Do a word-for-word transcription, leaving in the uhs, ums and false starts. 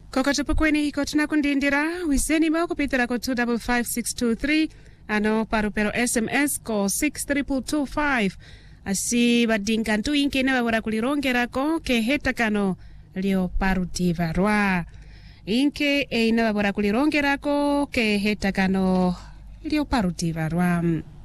Kokoto pokweni hiko tunakundindira wiseni mao kupitira ko two five five six two three ano parupero S M S ko six triple two five asi badinga ntu inkene babura kulirongerako ke hetakano lio parutiva rwa inke eina babura kulirongerako ke hetakano lio parutiva rwa